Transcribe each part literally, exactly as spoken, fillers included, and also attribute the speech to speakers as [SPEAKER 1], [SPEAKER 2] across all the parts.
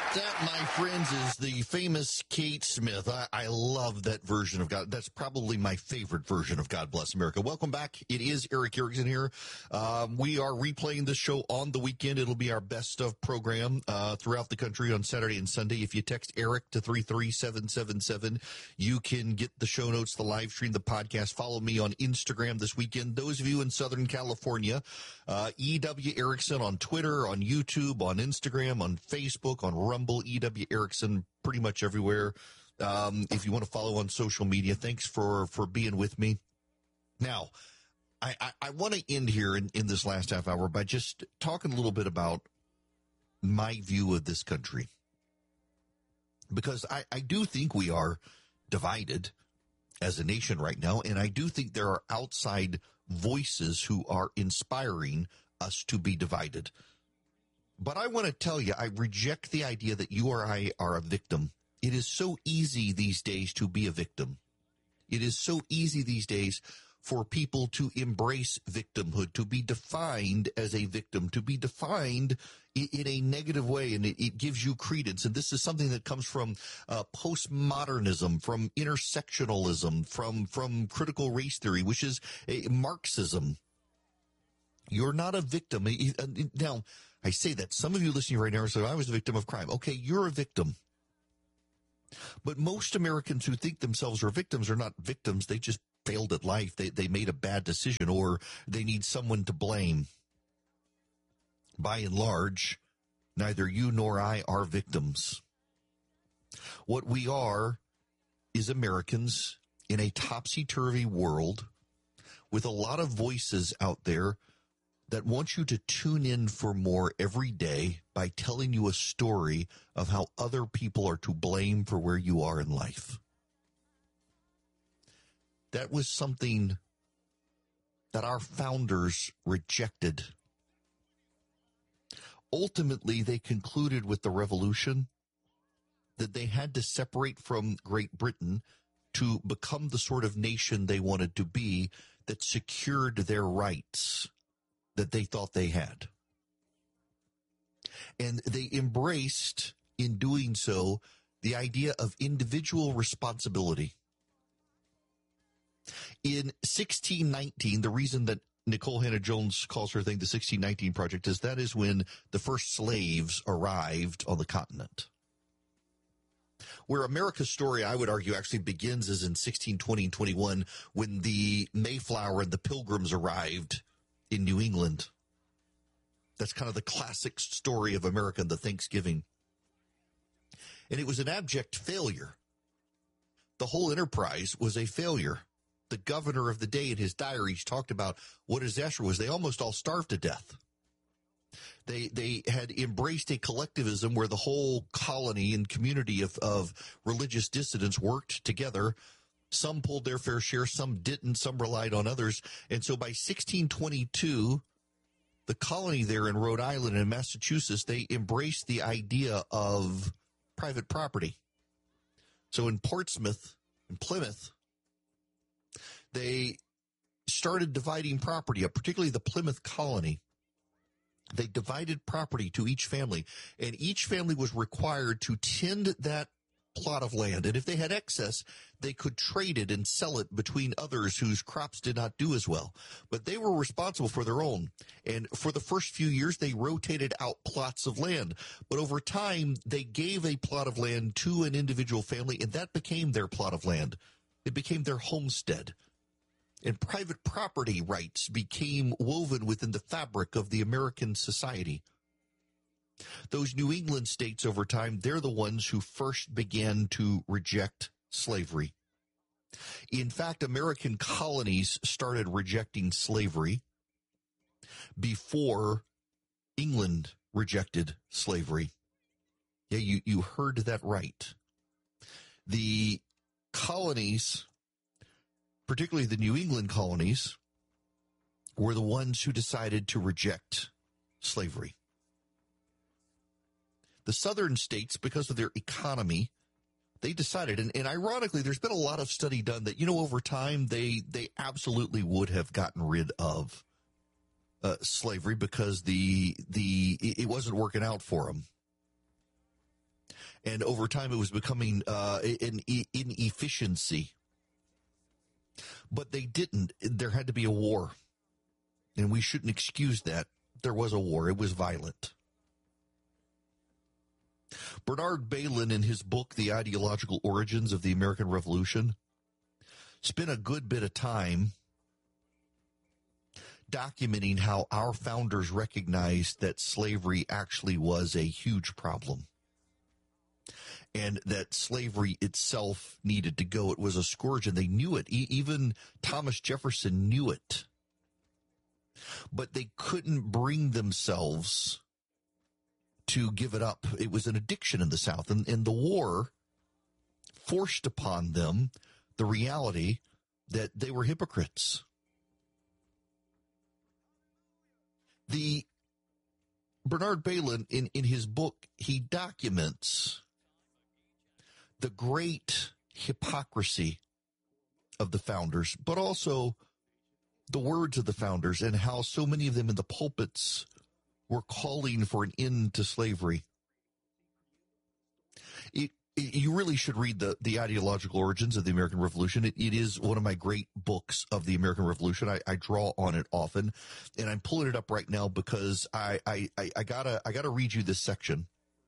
[SPEAKER 1] That, my friends, is the famous Kate Smith. I, I love that version of God. That's probably my favorite version of God Bless America. Welcome back. It is Erick Erickson here. Um, we are replaying this show on the weekend. It'll be our best of program uh, throughout the country on Saturday and Sunday. If you text Eric to three three seven seven seven, you can get the show notes, the live stream, the podcast. Follow me on Instagram this weekend. Those of you in Southern California, uh, E W Erickson on Twitter, on YouTube, on Instagram, on Facebook, on Rumble. E W Erickson, pretty much everywhere. Um, if you want to follow on social media, thanks for, for being with me. Now, I, I, I want to end here in, in this last half hour by just talking a little bit about my view of this country. Because I, I do think we are divided as a nation right now, and I do think there are outside voices who are inspiring us to be divided. But I want to tell you, I reject the idea that you or I are a victim. It is so easy these days to be a victim. It is so easy these days for people to embrace victimhood, to be defined as a victim, to be defined in a negative way, and it, it gives you credence. And this is something that comes from uh, postmodernism, from intersectionalism, from, from critical race theory, which is a Marxism. You're not a victim. Now, I say that. Some of you listening right now say, I was a victim of crime. Okay, you're a victim. But most Americans who think themselves are victims are not victims. They just failed at life. They, they made a bad decision, or they need someone to blame. By and large, neither you nor I are victims. What we are is Americans in a topsy-turvy world with a lot of voices out there that want you to tune in for more every day by telling you a story of how other people are to blame for where you are in life. That was something that our founders rejected. Ultimately, they concluded with the revolution that they had to separate from Great Britain to become the sort of nation they wanted to be that secured their rights that they thought they had. And they embraced, in doing so, the idea of individual responsibility. In sixteen nineteen, the reason that Nicole Hannah-Jones calls her thing the sixteen nineteen Project is that is when the first slaves arrived on the continent. Where America's story, I would argue, actually begins is in sixteen twenty and twenty-one, when the Mayflower and the Pilgrims arrived in New England. That's kind of the classic story of America, the Thanksgiving. And it was an abject failure. The whole enterprise was a failure. The governor of the day in his diaries talked about what a disaster was. They almost all starved to death. They they had embraced a collectivism where the whole colony and community of, of religious dissidents worked together. Some pulled their fair share, some didn't, some relied on others. And so by sixteen twenty-two, the colony there in Rhode Island and Massachusetts, they embraced the idea of private property. So in Portsmouth and Plymouth, they started dividing property up, particularly the Plymouth colony. They divided property to each family, and each family was required to tend that plot of land. And if they had excess, they could trade it and sell it between others whose crops did not do as well. But they were responsible for their own. And for the first few years, they rotated out plots of land. But over time, they gave a plot of land to an individual family, and that became their plot of land. It became their homestead. And private property rights became woven within the fabric of the American society. Those New England states over time, they're the ones who first began to reject slavery. In fact, American colonies started rejecting slavery before England rejected slavery. Yeah, you, you heard that right. The colonies, particularly the New England colonies, were the ones who decided to reject slavery. The southern states, because of their economy, they decided, and, and ironically, there's been a lot of study done that, you know, over time, they, they absolutely would have gotten rid of uh, slavery because the, the, it wasn't working out for them. And over time, it was becoming uh, an inefficiency. But they didn't. There had to be a war. And we shouldn't excuse that. There was a war. It was violent. Bernard Bailyn, in his book, The Ideological Origins of the American Revolution, spent a good bit of time documenting how our founders recognized that slavery actually was a huge problem and that slavery itself needed to go. It was a scourge, and they knew it. E- even Thomas Jefferson knew it. But they couldn't bring themselves to give it up. It was an addiction in the South, and, and the war forced upon them the reality that they were hypocrites. The Bernard Bailyn, in, in his book, he documents the great hypocrisy of the founders, but also the words of the founders and how so many of them in the pulpits were calling for an end to slavery. It, it, you really should read the, the Ideological Origins of the American Revolution. It, it is one of my great books of the American Revolution. I, I draw on it often, and I'm pulling it up right now because I, I, I, I gotta I gotta read you this section.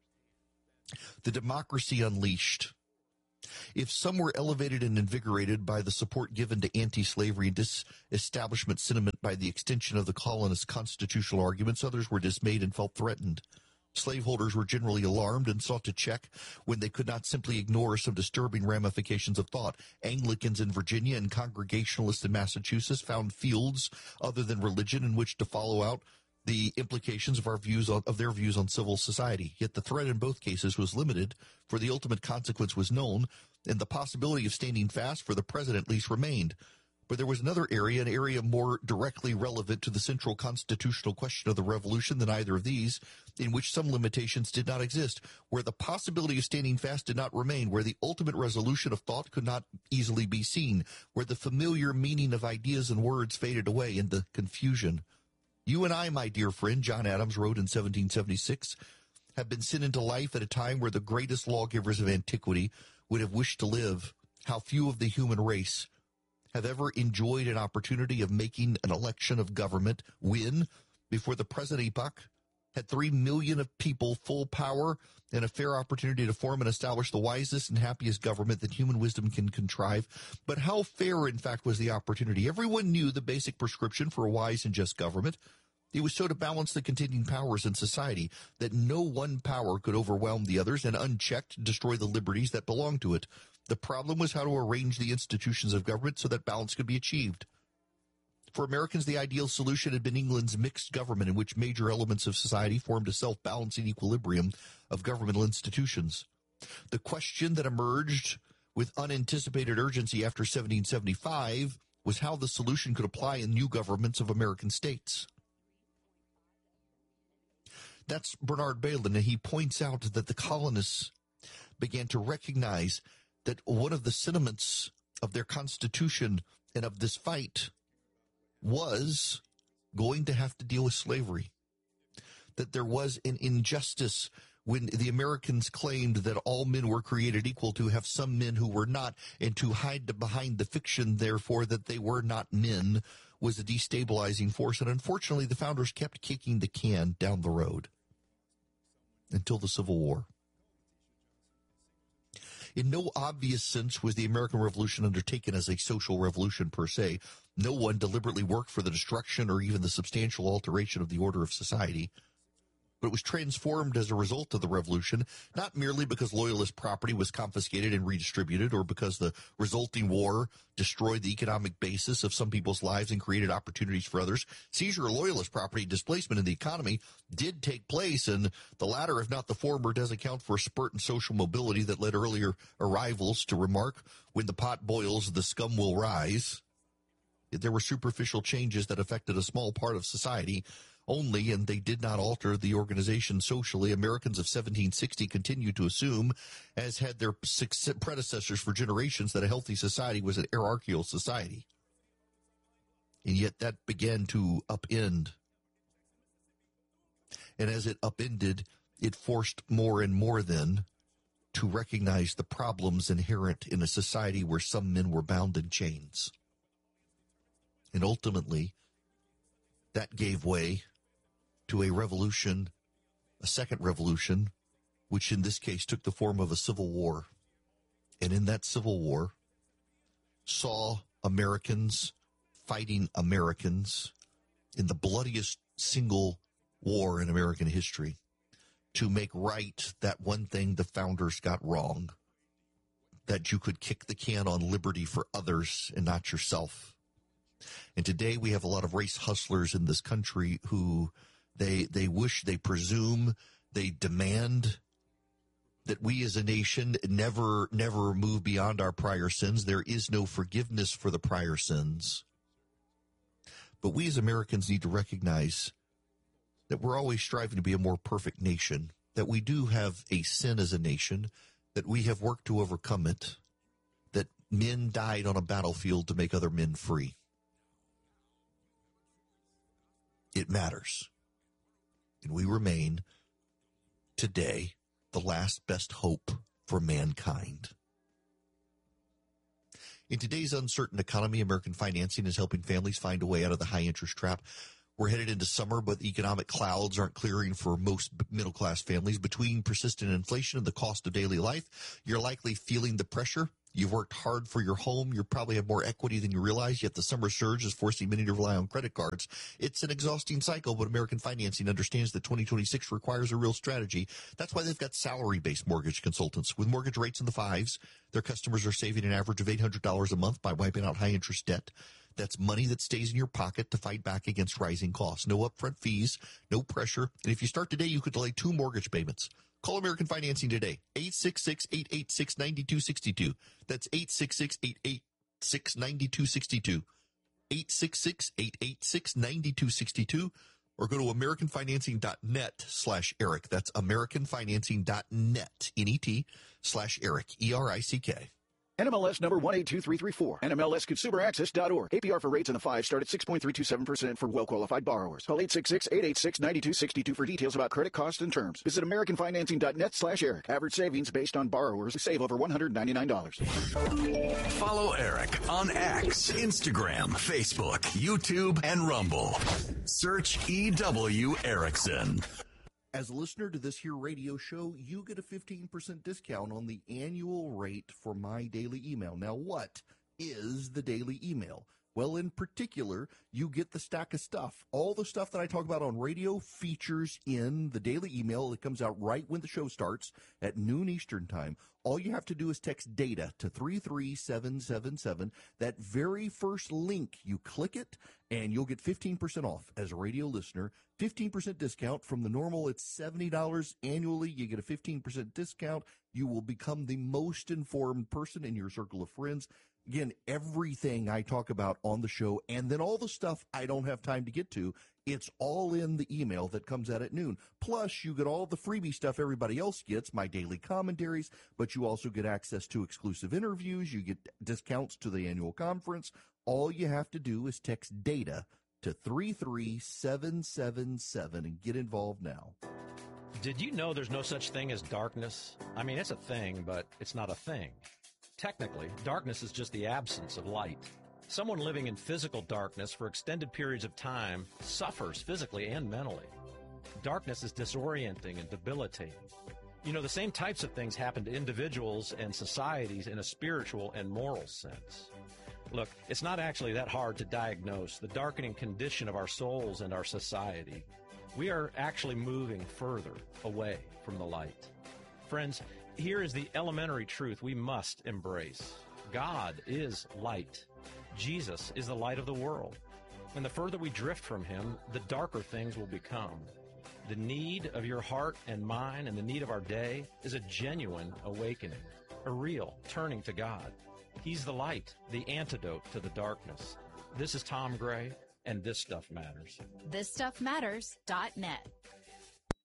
[SPEAKER 1] The Democracy Unleashed. If some were elevated and invigorated by the support given to anti-slavery and disestablishment sentiment by the extension of the colonists' constitutional arguments, others were dismayed and felt threatened. Slaveholders were generally alarmed and sought to check when they could not simply ignore some disturbing ramifications of thought. Anglicans in Virginia and Congregationalists in Massachusetts found fields other than religion in which to follow out the implications of our views on, of their views on civil society. Yet the threat in both cases was limited, for the ultimate consequence was known, and the possibility of standing fast for the president at least remained. But there was another area, an area more directly relevant to the central constitutional question of the revolution than either of these, in which some limitations did not exist, where the possibility of standing fast did not remain, where the ultimate resolution of thought could not easily be seen, where the familiar meaning of ideas and words faded away in the confusion. You and I, my dear friend, John Adams wrote in seventeen seventy-six, have been sent into life at a time where the greatest lawgivers of antiquity would have wished to live. How few of the human race have ever enjoyed an opportunity of making an election of government when, before the present epoch, had three million of people full power and a fair opportunity to form and establish the wisest and happiest government that human wisdom can contrive. But how fair, in fact, was the opportunity? Everyone knew the basic prescription for a wise and just government. It was so to balance the contending powers in society that no one power could overwhelm the others and unchecked destroy the liberties that belonged to it. The problem was how to arrange the institutions of government so that balance could be achieved. For Americans, the ideal solution had been England's mixed government, in which major elements of society formed a self-balancing equilibrium of governmental institutions. The question that emerged with unanticipated urgency after seventeen seventy-five was how the solution could apply in new governments of American states. That's Bernard Bailyn, and he points out that the colonists began to recognize that one of the sentiments of their Constitution and of this fight was going to have to deal with slavery, that there was an injustice when the Americans claimed that all men were created equal, to have some men who were not, and to hide behind the fiction, therefore, that they were not men was a destabilizing force. And unfortunately, the founders kept kicking the can down the road until the Civil War. In no obvious sense was the American Revolution undertaken as a social revolution per se. No one deliberately worked for the destruction or even the substantial alteration of the order of society. But it was transformed as a result of the revolution, not merely because Loyalist property was confiscated and redistributed, or because the resulting war destroyed the economic basis of some people's lives and created opportunities for others. Seizure of Loyalist property, displacement in the economy did take place, and the latter, if not the former, does account for a spurt in social mobility that led earlier arrivals to remark, "When the pot boils, the scum will rise." There were superficial changes that affected a small part of society only, and they did not alter the organization socially. Americans of seventeen sixty continued to assume, as had their predecessors for generations, that a healthy society was an hierarchical society. And yet that began to upend. And as it upended, it forced more and more then to recognize the problems inherent in a society where some men were bound in chains. And ultimately, that gave way to a revolution, a second revolution, which in this case took the form of a civil war. And in that civil war, saw Americans fighting Americans in the bloodiest single war in American history to make right that one thing the founders got wrong, that you could kick the can on liberty for others and not yourself. And today we have a lot of race hustlers in this country who they they wish, they presume, they demand that we as a nation never, never move beyond our prior sins. There is no forgiveness for the prior sins. But we as Americans need to recognize that we're always striving to be a more perfect nation, that we do have a sin as a nation, that we have worked to overcome it, that men died on a battlefield to make other men free. It matters. And we remain today the last best hope for mankind. In today's uncertain economy, American Financing is helping families find a way out of the high interest trap. We're headed into summer, but the economic clouds aren't clearing for most middle-class families. Between persistent inflation and the cost of daily life, you're likely feeling the pressure. You've worked hard for your home. You probably have more equity than you realize, yet the summer surge is forcing many to rely on credit cards. It's an exhausting cycle, but American Financing understands that twenty twenty-six requires a real strategy. That's why they've got salary-based mortgage consultants. With mortgage rates in the fives, their customers are saving an average of eight hundred dollars a month by wiping out high-interest debt. That's money that stays in your pocket to fight back against rising costs. No upfront fees, no pressure. And if you start today, you could delay two mortgage payments. Call American Financing today, eight six six, eight eight six, nine two six two. That's eight six six, eight eight six, nine two six two. eight six six, eight eight six, nine two six two. Or go to americanfinancing.net slash Eric. That's americanfinancing.net, N E T, slash Eric, E R I C K.
[SPEAKER 2] N M L S number one eight two three three four. N M L S consumer access dot org. A P R for rates in the five start at six point three two seven percent for well-qualified borrowers. Call eight six six, eight eight six, nine two six two for details about credit costs and terms. Visit americanfinancing.net slash Eric. Average savings based on borrowers who save over one hundred ninety-nine dollars.
[SPEAKER 3] Follow Eric on X, Instagram, Facebook, YouTube, and Rumble. Search E W Erickson.
[SPEAKER 1] As a listener to this here radio show, you get a fifteen percent discount on the annual rate for my daily email. Now, what is the daily email? Well, in particular, you get the stack of stuff. All the stuff that I talk about on radio features in the daily email that comes out right when the show starts at noon Eastern time. All you have to do is text DATA to three three seven seven seven. That very first link, you click it, and you'll get fifteen percent off as a radio listener. fifteen percent discount from the normal, it's seventy dollars annually. You get a fifteen percent discount. You will become the most informed person in your circle of friends. Again, everything I talk about on the show, and then all the stuff I don't have time to get to, it's all in the email that comes out at noon. Plus, you get all the freebie stuff everybody else gets, my daily commentaries, but you also get access to exclusive interviews. You get discounts to the annual conference. All you have to do is text DATA to three three seven seven seven and get involved now.
[SPEAKER 4] Did you know there's no such thing as darkness? I mean, it's a thing, but it's not a thing. Technically, darkness is just the absence of light. Someone living in physical darkness for extended periods of time suffers physically and mentally. Darkness is disorienting and debilitating. You know, the same types of things happen to individuals and societies in a spiritual and moral sense. Look, it's not actually that hard to diagnose the darkening condition of our souls and our society. We are actually moving further away from the light. Friends, here is the elementary truth we must embrace. God is light. Jesus is the light of the world. And the further we drift from him, the darker things will become. The need of your heart and mine and the need of our day is a genuine awakening, a real turning to God. He's the light, the antidote to the darkness. This is Tom Gray, and This Stuff Matters.
[SPEAKER 5] this stuff matters dot net.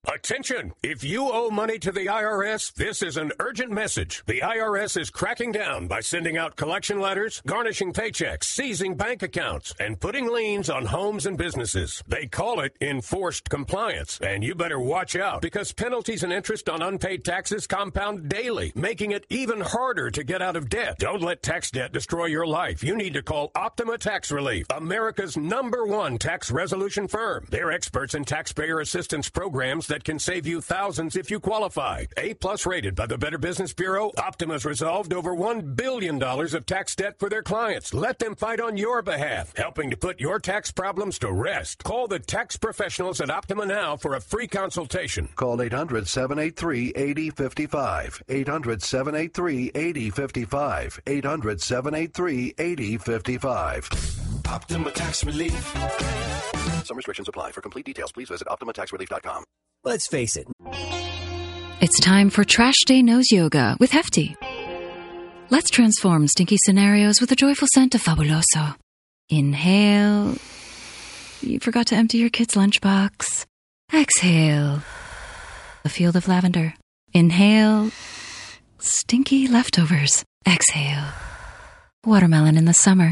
[SPEAKER 5] Attention! If you owe money to the I R S, this is an urgent message. The I R S is cracking down by sending out collection letters, garnishing paychecks, seizing bank accounts, and putting liens on homes and businesses. They call it enforced compliance, and you better watch out because penalties and interest on unpaid taxes compound daily, making it even harder to get out of debt. Don't let tax debt destroy your life. You need to call Optima Tax Relief, America's number one tax resolution firm. They're experts in taxpayer assistance programs that can save you thousands if you qualify. A-plus rated by the Better Business Bureau, Optima's resolved over one billion dollars of tax debt for their clients. Let them fight on your behalf, helping to put your tax problems to rest. Call the tax professionals at Optima now for a free consultation.
[SPEAKER 6] Call eight hundred, seven eight three, eight zero five five. eight hundred, seven eight three, eight zero five five. eight hundred, seven eight three, eight zero five five.
[SPEAKER 7] Optima Tax Relief.
[SPEAKER 6] Some restrictions apply. For complete details, please visit optima tax relief dot com.
[SPEAKER 8] Let's face it.
[SPEAKER 9] It's time for Trash Day Nose Yoga with Hefty. Let's transform stinky scenarios with the joyful scent of Fabuloso. Inhale. You forgot to empty your kid's lunchbox. Exhale. A field of lavender. Inhale. Stinky leftovers. Exhale. Watermelon in the summer.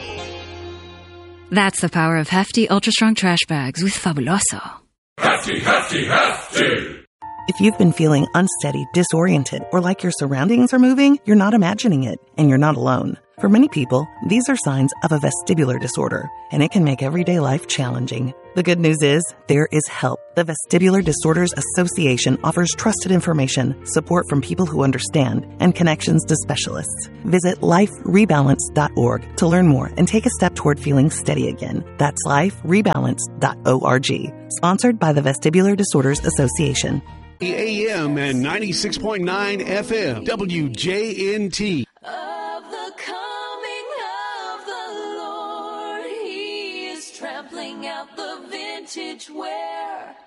[SPEAKER 9] That's the power of Hefty Ultra Strong Trash Bags with Fabuloso.
[SPEAKER 7] Hefty, hefty, hefty!
[SPEAKER 10] If you've been feeling unsteady, disoriented, or like your surroundings are moving, you're not imagining it, and you're not alone. For many people, these are signs of a vestibular disorder, and it can make everyday life challenging. The good news is, there is help. The Vestibular Disorders Association offers trusted information, support from people who understand, and connections to specialists. Visit life rebalance dot org to learn more and take a step toward feeling steady again. That's life rebalance dot org. Sponsored by the Vestibular Disorders Association.
[SPEAKER 11] A M and ninety-six point nine F M, W J N T.
[SPEAKER 12] Of the coming of the Lord, He is trampling out the vintage wear.